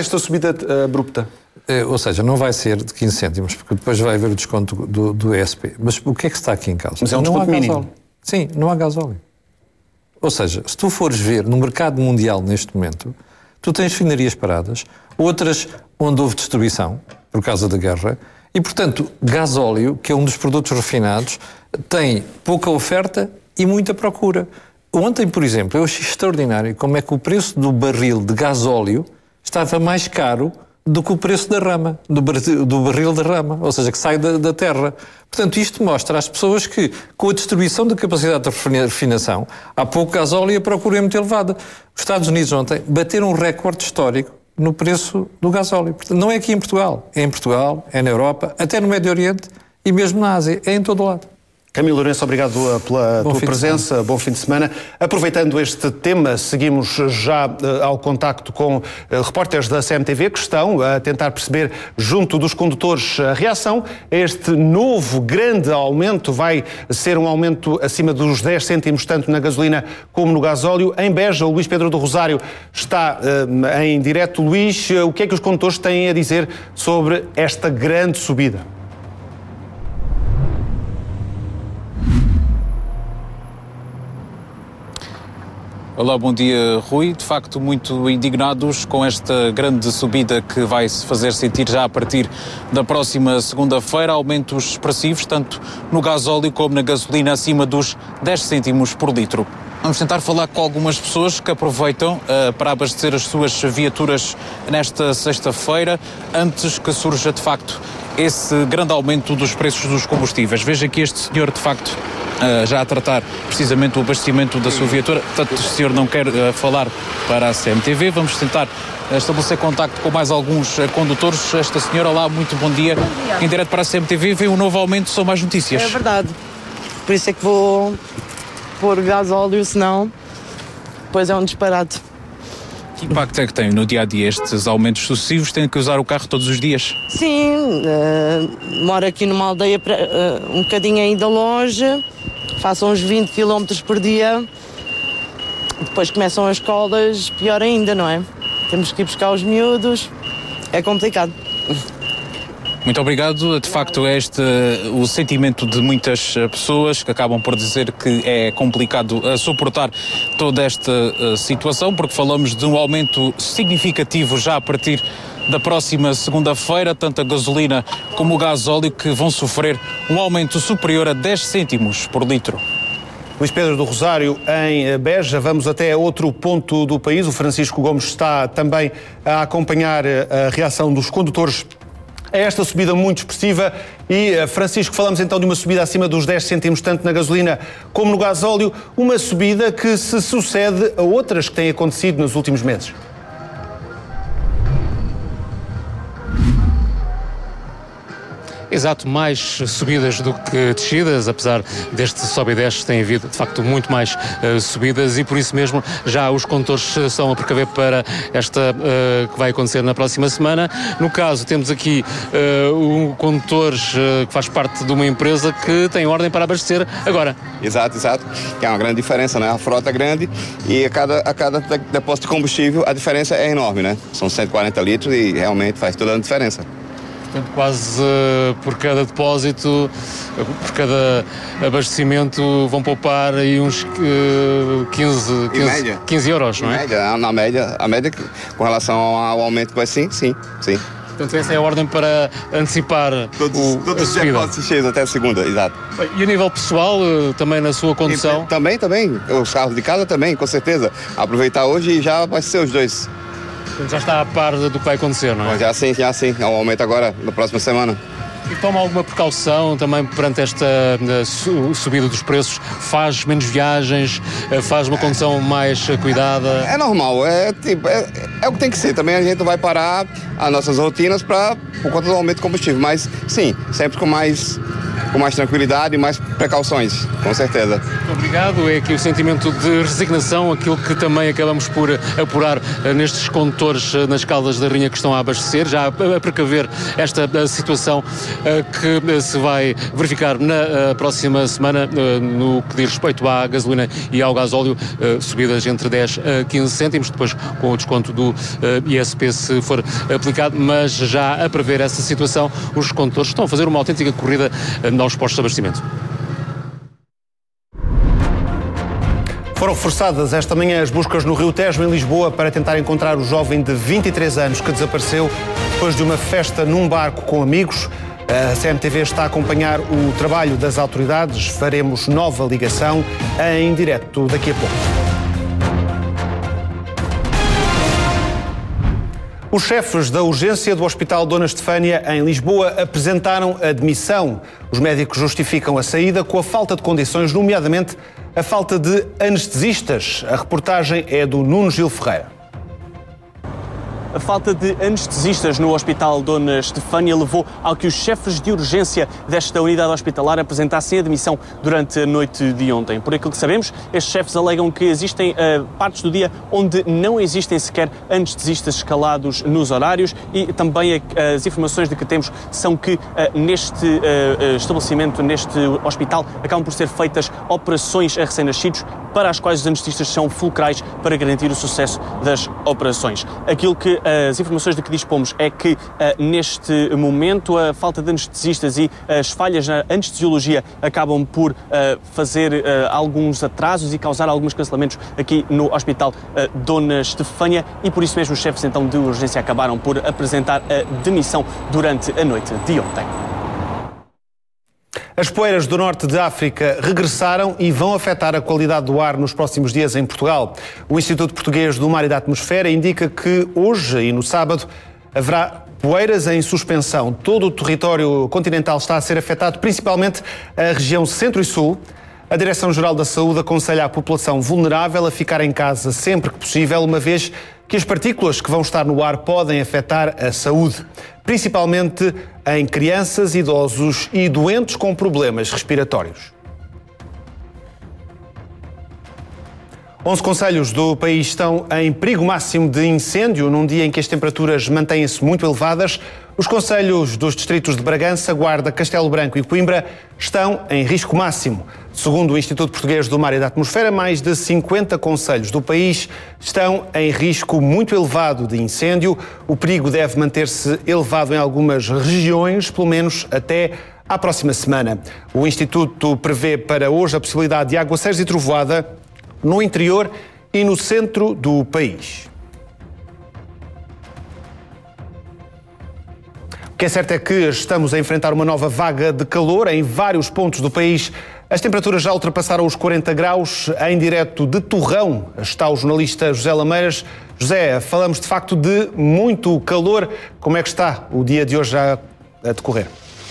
abrupta? Ou seja, não vai ser de 15 cêntimos, porque depois vai haver o desconto do ESP. Mas o que é que está aqui em causa? Mas é um desconto mínimo. Sim, não há gasóleo. Ou seja, se tu fores ver no mercado mundial neste momento, tu tens refinarias paradas, outras onde houve destruição por causa da guerra, e portanto, gasóleo, que é um dos produtos refinados, tem pouca oferta e muita procura. Ontem, por exemplo, eu achei extraordinário como é que o preço do barril de gasóleo estava mais caro do que o preço da rama, do barril da rama, ou seja, que sai da terra. Portanto, isto mostra às pessoas que, com a destruição da capacidade de refinação, há pouco gasóleo e a procura é muito elevada. Os Estados Unidos ontem bateram um recorde histórico no preço do gasóleo. Portanto, não é aqui em Portugal, é na Europa, até no Médio Oriente e mesmo na Ásia, é em todo o lado. Camilo Lourenço, obrigado pela tua presença, bom fim de semana. Aproveitando este tema, seguimos já ao contacto com repórteres da CMTV que estão a tentar perceber, junto dos condutores, a reação a este novo grande aumento. Vai ser um aumento acima dos 10 cêntimos, tanto na gasolina como no gasóleo. Em Beja, o Luís Pedro do Rosário está em direto. Luís, o que é que os condutores têm a dizer sobre esta grande subida? Olá, bom dia, Rui. De facto, muito indignados com esta grande subida que vai se fazer sentir já a partir da próxima segunda-feira. Aumentos expressivos, tanto no gasóleo como na gasolina, acima dos 10 cêntimos por litro. Vamos tentar falar com algumas pessoas que aproveitam para abastecer as suas viaturas nesta sexta-feira, antes que surja, de facto, esse grande aumento dos preços dos combustíveis. Veja que este senhor, de facto, já a tratar precisamente o abastecimento da sua viatura. Portanto, o senhor não quer falar para a CMTV. Vamos tentar estabelecer contacto com mais alguns condutores. Esta senhora, olá, muito bom dia. Em direto para a CMTV, vem um novo aumento, são mais notícias. É verdade. Por isso é que vou pôr gasóleo, senão depois é um disparate. Que impacto é que tem no dia-a-dia estes aumentos sucessivos? Tem que usar o carro todos os dias? Sim, moro aqui numa aldeia um bocadinho ainda longe, faço uns 20 km por dia, depois começam as escolas, pior ainda, não é? Temos que ir buscar os miúdos, é complicado. Muito obrigado. De facto, é este o sentimento de muitas pessoas que acabam por dizer que é complicado suportar toda esta situação, porque falamos de um aumento significativo já a partir da próxima segunda-feira, tanto a gasolina como o gasóleo que vão sofrer um aumento superior a 10 cêntimos por litro. Luís Pedro do Rosário, em Beja. Vamos até outro ponto do país. O Francisco Gomes está também a acompanhar a reação dos condutores a esta subida muito expressiva. E, Francisco, falamos então de uma subida acima dos 10 cêntimos, tanto na gasolina como no gasóleo, uma subida que se sucede a outras que têm acontecido nos últimos meses. Exato, mais subidas do que descidas, apesar deste sobe e desce, tem havido de facto muito mais subidas e por isso mesmo já os condutores estão a precaver para esta que vai acontecer na próxima semana. No caso, temos aqui um condutor que faz parte de uma empresa que tem ordem para abastecer agora. Exato, que é uma grande diferença, né? A frota é grande e a cada depósito de combustível a diferença é enorme, né? São 140 litros e realmente faz toda a diferença. Portanto, quase por cada depósito, por cada abastecimento, vão poupar aí uns 15 euros, não é? Na média, a média com relação ao aumento vai sim. Portanto, essa é a ordem para antecipar todos os depósitos cheios até a segunda, exato. E a nível pessoal, também na sua condução? Também, os carros de casa também, com certeza. Aproveitar hoje e já vai ser os dois. Já está a par do que vai acontecer, não é? Já sim. É um aumento agora, na próxima semana. E toma alguma precaução também perante esta subida dos preços? Faz menos viagens? Faz uma condução mais cuidada? É normal, é o que tem que ser. Também a gente vai parar as nossas rotinas por conta do aumento de combustível. Mas sim, sempre com mais tranquilidade e mais precauções, com certeza. Muito obrigado. É aqui o sentimento de resignação, aquilo que também acabamos por apurar nestes condutores nas Caldas da Rainha que estão a abastecer, já a precaver esta situação que se vai verificar na próxima semana no que diz respeito à gasolina e ao gasóleo, subidas entre 10 a 15 cêntimos, depois com o desconto do ISP se for aplicado, mas já a prever essa situação, os condutores estão a fazer uma autêntica corrida aos postos de abastecimento. Foram forçadas esta manhã as buscas no Rio Tejo, em Lisboa, para tentar encontrar o jovem de 23 anos que desapareceu depois de uma festa num barco com amigos. A CMTV está a acompanhar o trabalho das autoridades. Faremos nova ligação em direto daqui a pouco. Os chefes da urgência do Hospital Dona Estefânia, em Lisboa, apresentaram a demissão. Os médicos justificam a saída com a falta de condições, nomeadamente a falta de anestesistas. A reportagem é do Nuno Gil Ferreira. A falta de anestesistas no Hospital Dona Estefânia levou ao que os chefes de urgência desta unidade hospitalar apresentassem a demissão durante a noite de ontem. Por aquilo que sabemos, estes chefes alegam que existem partes do dia onde não existem sequer anestesistas escalados nos horários e também as informações de que temos são que neste estabelecimento, neste hospital, acabam por ser feitas operações a recém-nascidos para as quais os anestesistas são fulcrais para garantir o sucesso das operações. Aquilo que as informações de que dispomos é que neste momento a falta de anestesistas e as falhas na anestesiologia acabam por fazer alguns atrasos e causar alguns cancelamentos aqui no Hospital Dona Estefânia e por isso mesmo os chefes então de urgência acabaram por apresentar a demissão durante a noite de ontem. As poeiras do norte de África regressaram e vão afetar a qualidade do ar nos próximos dias em Portugal. O Instituto Português do Mar e da Atmosfera indica que hoje e no sábado haverá poeiras em suspensão. Todo o território continental está a ser afetado, principalmente a região centro e sul. A Direção-Geral da Saúde aconselha a população vulnerável a ficar em casa sempre que possível, uma vez que as partículas que vão estar no ar podem afetar a saúde, principalmente em crianças, idosos e doentes com problemas respiratórios. 11 concelhos do país estão em perigo máximo de incêndio num dia em que as temperaturas mantêm-se muito elevadas. Os concelhos dos distritos de Bragança, Guarda, Castelo Branco e Coimbra estão em risco máximo. Segundo o Instituto Português do Mar e da Atmosfera, mais de 50 concelhos do país estão em risco muito elevado de incêndio. O perigo deve manter-se elevado em algumas regiões, pelo menos até à próxima semana. O Instituto prevê para hoje a possibilidade de aguaceiros e trovoada no interior e no centro do país. O que é certo é que estamos a enfrentar uma nova vaga de calor em vários pontos do país. As temperaturas já ultrapassaram os 40 graus. Em direto de Torrão está o jornalista José Lameiras. José, falamos de facto de muito calor. Como é que está o dia de hoje a decorrer?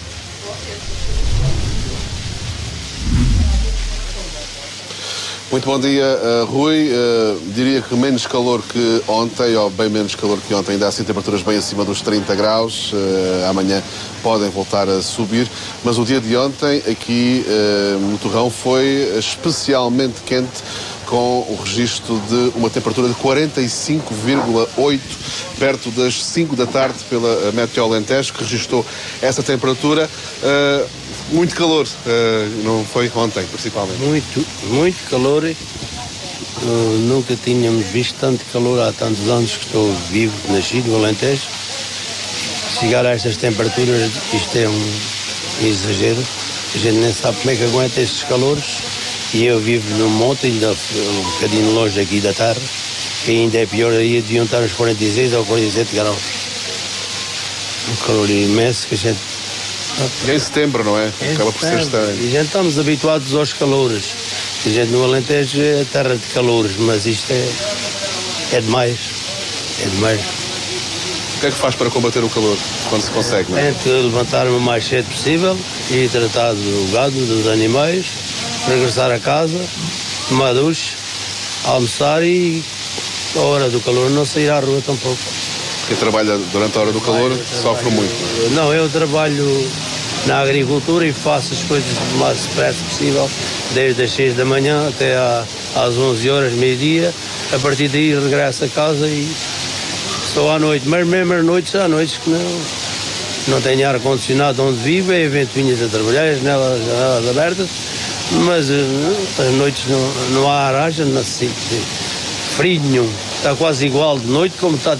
Muito bom dia, Rui. Diria que menos calor que ontem, ou bem menos calor que ontem, ainda assim temperaturas bem acima dos 30 graus. Amanhã podem voltar a subir, mas o dia de ontem aqui no Torrão foi especialmente quente, com o registro de uma temperatura de 45,8, perto das 5 da tarde pela Meteo Alentejo, que registrou essa temperatura. Muito calor, não foi ontem, principalmente? Muito calor. Nunca tínhamos visto tanto calor há tantos anos que estou vivo, nascido no Alentejo. Chegar a estas temperaturas, isto é um exagero. A gente nem sabe como é que aguenta estes calores. E eu vivo num monte, ainda um bocadinho longe aqui da terra, que ainda é pior, aí deviam estar uns 46 ou 47 graus. Um calor imenso que a gente... É em setembro, não é? Acaba por ser estranho. E a gente estamos habituados aos calores. A gente no Alentejo é terra de calores, mas isto é demais. É demais. O que é que faz para combater o calor, quando se consegue, não é? Tem que levantar-me o mais cedo possível e tratar do gado, dos animais, regressar a casa, tomar duche, almoçar e a hora do calor não sair à rua tampouco. Quem trabalha durante a hora do calor sofre muito. Não, eu trabalho na agricultura e faço as coisas o mais depressa possível, desde as 6 da manhã até às 11 horas, meio-dia. A partir daí regresso a casa e só à noite, mas mesmo às noites que não tenho ar-condicionado onde vivo, é ventoinhas a trabalhar, as janelas abertas, mas as noites não há aragem, não se sente frio nenhum. Está quase igual de noite como está